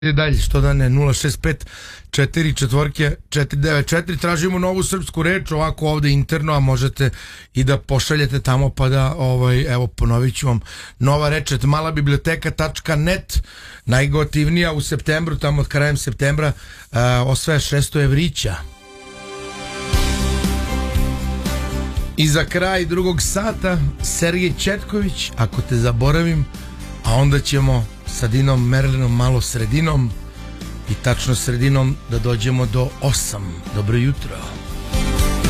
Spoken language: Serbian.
dalje, što da ne, 065 4 četvorke 494. Tražimo novu srpsku reč ovako ovde interno, a možete i da pošaljete tamo pa da, evo ponovit ću vam, nova reč malabiblioteka.net, najgotivnija u septembru, tamo od krajem septembra, osvaja 600 evrića. I za kraj drugog sata Sergej Četković, Ako te zaboravim, a onda ćemo sa Dinom Merlinom malo sredinom i tačno sredinom da dođemo do 8. Dobro jutro.